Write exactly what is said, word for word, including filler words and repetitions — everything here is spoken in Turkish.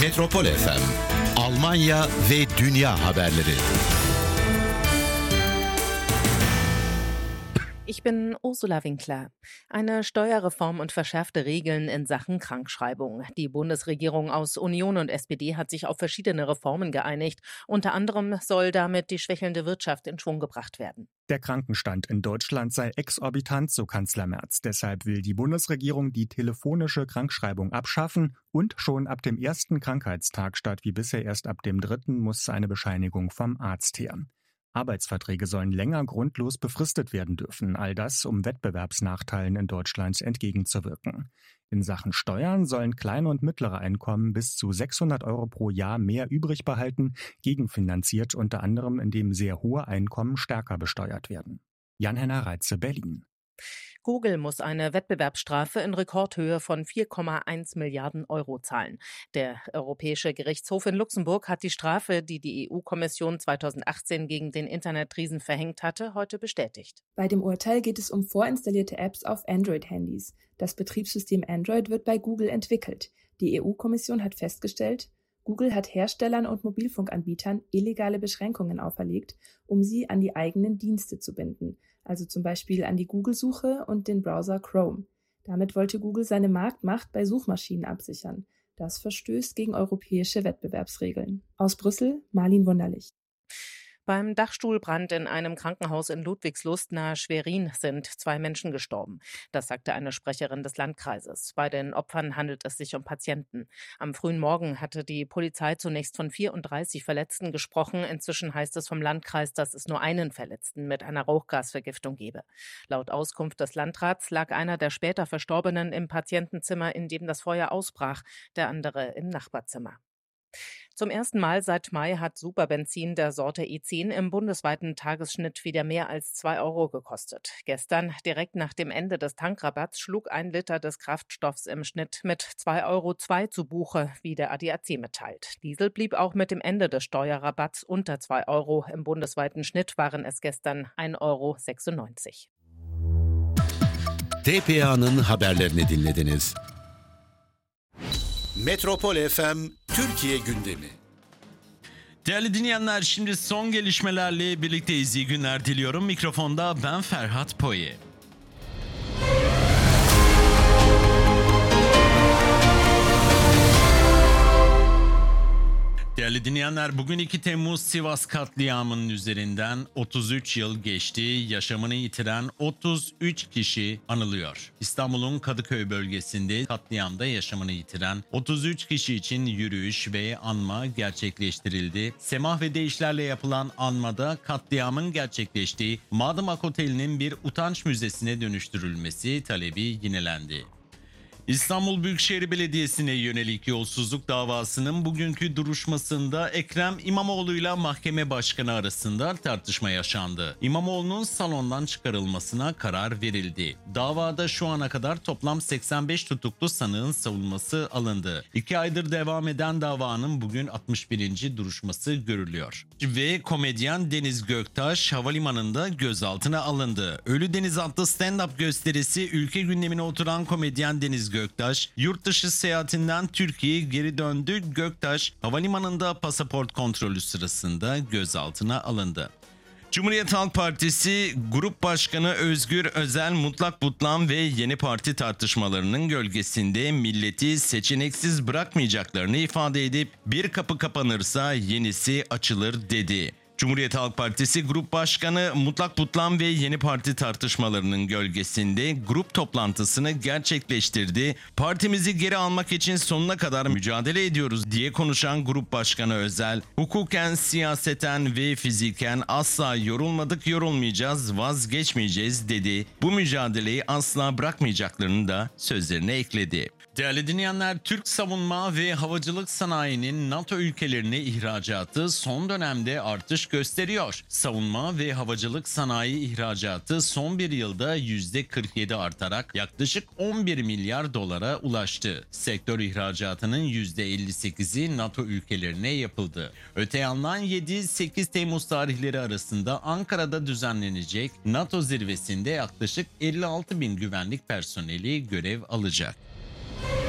Metropol F M, Almanya ve dünya haberleri. Ich bin Ursula Winkler. Eine Steuerreform und verschärfte Regeln in Sachen Krankschreibung. Die Bundesregierung aus Union und S P D hat sich auf verschiedene Reformen geeinigt. Unter anderem soll damit die schwächelnde Wirtschaft in Schwung gebracht werden. Der Krankenstand in Deutschland sei exorbitant, so Kanzler Merz. Deshalb will die Bundesregierung die telefonische Krankschreibung abschaffen und schon ab dem ersten Krankheitstag statt wie bisher erst ab dem dritten muss eine Bescheinigung vom Arzt her. Arbeitsverträge sollen länger grundlos befristet werden dürfen, all das, um Wettbewerbsnachteilen in Deutschland entgegenzuwirken. In Sachen Steuern sollen kleine und mittlere Einkommen bis zu sechshundert Euro pro Jahr mehr übrig behalten, gegenfinanziert unter anderem, indem sehr hohe Einkommen stärker besteuert werden. Jan-Henner Reitze, Berlin. Google muss eine Wettbewerbsstrafe in Rekordhöhe von vier Komma eins Milliarden Euro zahlen. Der Europäische Gerichtshof in Luxemburg hat die Strafe, die die E U-Kommission zweitausendachtzehn gegen den Internetriesen verhängt hatte, heute bestätigt. Bei dem Urteil geht es um vorinstallierte Apps auf Android-Handys. Das Betriebssystem Android wird bei Google entwickelt. Die E U-Kommission hat festgestellt, Google hat Herstellern und Mobilfunkanbietern illegale Beschränkungen auferlegt, um sie an die eigenen Dienste zu binden, also zum Beispiel an die Google-Suche und den Browser Chrome. Damit wollte Google seine Marktmacht bei Suchmaschinen absichern. Das verstößt gegen europäische Wettbewerbsregeln. Aus Brüssel, Marlin Wunderlich. Beim Dachstuhlbrand in einem Krankenhaus in Ludwigslust nahe Schwerin sind zwei Menschen gestorben. Das sagte eine Sprecherin des Landkreises. Bei den Opfern handelt es sich um Patienten. Am frühen Morgen hatte die Polizei zunächst von vierunddreißig Verletzten gesprochen. Inzwischen heißt es vom Landkreis, dass es nur einen Verletzten mit einer Rauchgasvergiftung gebe. Laut Auskunft des Landrats lag einer der später Verstorbenen im Patientenzimmer, in dem das Feuer ausbrach, der andere im Nachbarzimmer. Zum ersten Mal seit Mai hat Superbenzin der Sorte E zehn im bundesweiten Tagesschnitt wieder mehr als zwei Euro gekostet. Gestern, direkt nach dem Ende des Tankrabatts, schlug ein Liter des Kraftstoffs im Schnitt mit zwei Euro zwei zu Buche, wie der A D A C mitteilt. Diesel blieb auch mit dem Ende des Steuerrabatts unter zwei Euro. Im bundesweiten Schnitt waren es gestern ein Euro sechsundneunzig. T P A'nın haberlerini dinlediniz. Metropol F M Türkiye gündemi. Değerli dinleyenler, şimdi son gelişmelerle birlikteyiz. İyi günler diliyorum. Mikrofonda ben Ferhat Poye. Değerli dinleyenler, bugün iki Temmuz Sivas katliamının üzerinden otuz üç yıl geçti. Yaşamını yitiren otuz üç kişi anılıyor. İstanbul'un Kadıköy bölgesinde katliamda yaşamını yitiren otuz üç kişi için yürüyüş ve anma gerçekleştirildi. Semah ve deyişlerle yapılan anmada katliamın gerçekleştiği Madımak Oteli'nin bir utanç müzesine dönüştürülmesi talebi yinelendi. İstanbul Büyükşehir Belediyesi'ne yönelik yolsuzluk davasının bugünkü duruşmasında Ekrem İmamoğlu ile mahkeme başkanı arasında tartışma yaşandı. İmamoğlu'nun salondan çıkarılmasına karar verildi. Davada şu ana kadar toplam seksen beş tutuklu sanığın savunması alındı. İki aydır devam eden davanın bugün altmış birinci duruşması görülüyor. Ve komedyen Deniz Göktaş havalimanında gözaltına alındı. Ölü Deniz adlı stand-up gösterisi ülke gündemine oturan komedyen Deniz Göktaş, yurt dışı seyahatinden Türkiye'ye geri döndü. Göktaş, havalimanında pasaport kontrolü sırasında gözaltına alındı. Cumhuriyet Halk Partisi Grup Başkanı Özgür Özel, mutlak butlan ve yeni parti tartışmalarının gölgesinde milleti seçeneksiz bırakmayacaklarını ifade edip bir kapı kapanırsa yenisi açılır dedi. Cumhuriyet Halk Partisi Grup Başkanı mutlak butlan ve yeni parti tartışmalarının gölgesinde grup toplantısını gerçekleştirdi. Partimizi geri almak için sonuna kadar mücadele ediyoruz diye konuşan Grup Başkanı Özel, hukuken, siyaseten ve fiziken asla yorulmadık, yorulmayacağız, vazgeçmeyeceğiz dedi. Bu mücadeleyi asla bırakmayacaklarını da sözlerine ekledi. Değerli dinleyenler, Türk savunma ve havacılık sanayinin NATO ülkelerine ihracatı son dönemde artış gösteriyor. Savunma ve havacılık sanayi ihracatı son bir yılda yüzde kırk yedi artarak yaklaşık on bir milyar dolara ulaştı. Sektör ihracatının yüzde elli sekizi NATO ülkelerine yapıldı. Öte yandan yedi sekiz Temmuz tarihleri arasında Ankara'da düzenlenecek NATO zirvesinde yaklaşık elli altı bin güvenlik personeli görev alacak.